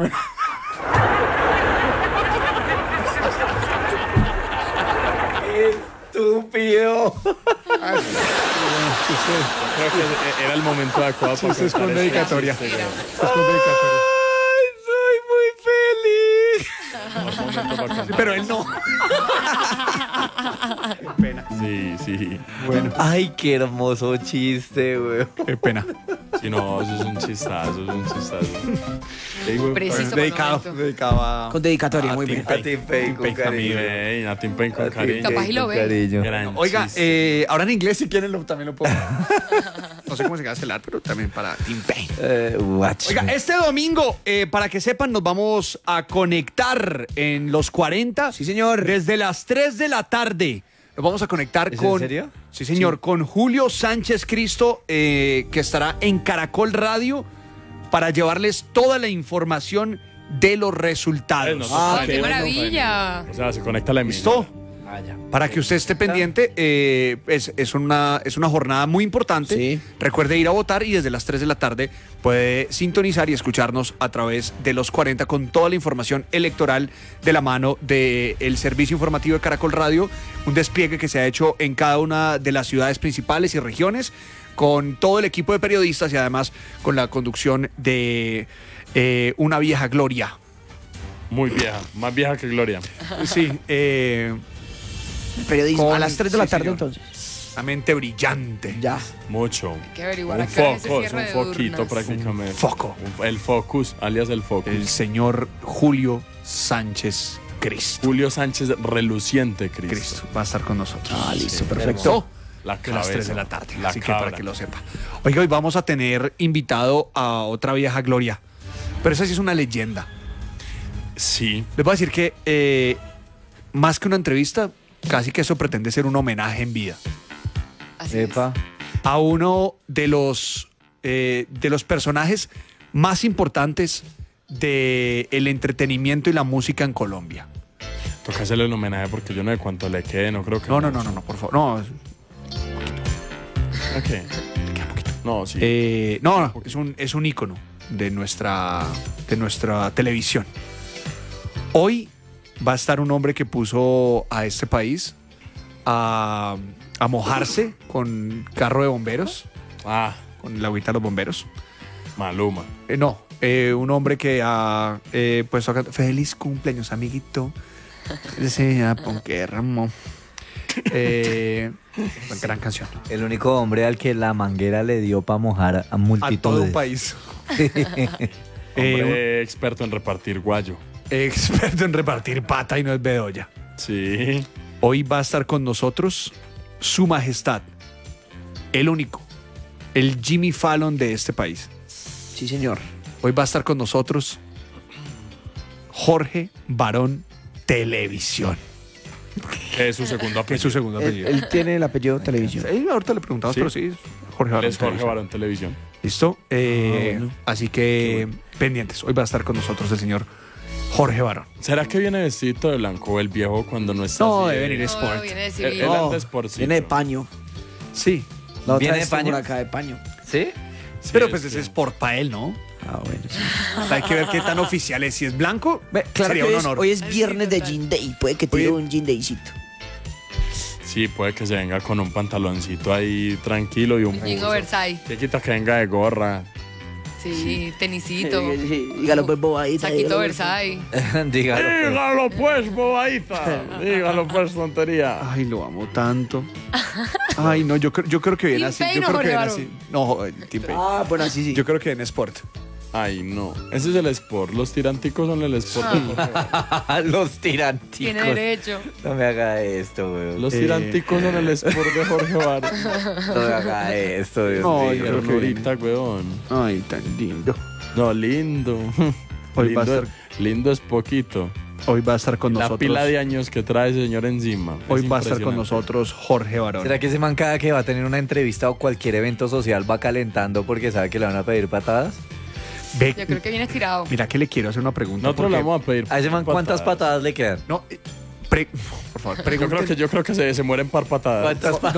Estúpido. Creo que era el momento adecuado para Chistes con dedicatoria. chiste. Chistes con dedicatoria. Soy muy feliz. Momento para contar. Pero él no. Qué pena. Sí. Bueno, Ay, qué hermoso chiste, güey. qué pena. Sí, no, eso es un chistazo, Preciso. Dedicado a... Con dedicatoria, muy bien. A Tim Payne con cariño. A Tim Payne con cariño. Capaz y lo ve. Cariño. Gran Oiga, chiste. ahora en inglés si quieren también lo puedo. No sé cómo se llama el pero también para Tim Payne. Watch. Oiga, este domingo, para que sepan, nos vamos a conectar en los 40. Sí, señor. Desde las 3 de la tarde. Nos vamos a conectar ¿Es con... en serio? Sí, señor. Con Julio Sánchez Cristo, que estará en Caracol Radio para llevarles toda la información de los resultados. Nosotros ¡Qué también, maravilla! O sea, se conecta la emisora. ¿Listo? Para que usted esté pendiente, es una jornada muy importante. Sí. Recuerde ir a votar y desde las 3 de la tarde puede sintonizar y escucharnos a través de los 40 con toda la información electoral de la mano del servicio informativo de Caracol Radio, un despliegue que se ha hecho en cada una de las ciudades principales y regiones con todo el equipo de periodistas y además con la conducción de una vieja gloria. Muy vieja, más vieja que Gloria. Sí, Periodismo. Con- A las 3 de la sí, tarde, señor. entonces. una mente brillante. Ya. Mucho. Hay que averiguar Un a qué hora es ese foco, es cierre un de foquito urnas. prácticamente. Un foco. El focus, alias el focus. El señor Julio Sánchez Cristo. Julio Sánchez reluciente, Cristo. Cristo va a estar con nosotros. Ah, listo, Sí, perfecto. La A las cabeza. 3 de la tarde. La así que cabra. para que lo sepa. Oiga, hoy vamos a tener invitado a otra vieja gloria. Pero esa sí es una leyenda. Sí. Les voy a decir que más que una entrevista, casi que eso pretende ser un homenaje en vida Así es. Epa. a uno de los personajes más importantes del entretenimiento y la música en Colombia. Toca hacerle el homenaje porque yo no sé cuánto le quede, no creo que. No, por favor. No, Ok. No, sí. es un ícono de nuestra televisión. Hoy va a estar un hombre que puso a este país a mojarse con carro de bomberos, con la agüita de los bomberos. Maluma. Un hombre que ha puesto acá, feliz cumpleaños, amiguito. Desea Ponque Ramón. Gran canción. El único hombre al que la manguera le dio para mojar a multitudes. A todo un país. Hombre experto en repartir guayo. Experto en repartir pata y no es bedoya. Sí. Hoy va a estar con nosotros Su Majestad, el único, el Jimmy Fallon de este país. Sí, señor. Hoy va a estar con nosotros Jorge Barón Televisión, Que es su segundo que es su apellido. segundo apellido. Él tiene el apellido televisión. Ahorita le preguntamos, Sí. pero sí, Jorge Él Barón es Jorge Televisión. Barón Televisión. ¿Listo? bueno. Así que pendientes. Hoy va a estar con nosotros el señor Jorge Barón. ¿Será que viene vestido de blanco el viejo cuando no está No, así debe venir No, Sport. viene de Él civil. anda sportcito. Viene de paño. Sí. La otra ¿Viene de estuvo paño? por acá de paño. ¿Sí? Sí, Pero es pues que- ese es Sport para él, ¿no? Ah, bueno. Sí. O sea, hay que ver qué tan oficial es. Si es blanco, Claro sería que un hoy es, honor. hoy es Ay, viernes sí, de total. Jean Day. Puede que tire Oye. un Jean Daycito. Sí, puede que se venga con un pantaloncito ahí tranquilo y un Jean buzo. Oversize. Que quita que venga de gorra. Sí, tenisito. Dígalo pues, bobadita. Saquito dígalo, pues. Versailles. Dígalo. pues. Dígalo pues, bobadita. Dígalo pues, tontería. Ay, lo amo tanto. Ay, no, yo creo que viene Tim así. Payne Yo o creo que Jorge viene Barón. así. No, Tim Payne. Ah, bueno, así sí. Yo creo que viene Sport. Ay, no. Ese es el sport. Los tiranticos son el sport. de Jorge Barón. Los tiranticos. Tiene derecho. No me haga esto, güey. Los tiranticos son el sport de Jorge Barón. No me haga esto, Dios No, mío. yo creo que ahorita, weón. Ay, tan lindo. No, lindo. Hoy va a lindo, estar- lindo es poquito. Hoy va a estar con La nosotros. pila de años que trae ese señor encima. Hoy Es va a estar con impresionante. nosotros Jorge Barón. ¿Será que ese man cada que va a tener una entrevista o cualquier evento social va calentando porque sabe que le van a pedir patadas? Ve, Yo creo que viene estirado. mira que le quiero hacer una pregunta. Nosotros le porque- vamos a pedir. ¿A ese man cuántas patadas le quedan? No, por favor, Yo pregúntenle. creo que se mueren par patadas. ¿Cuántas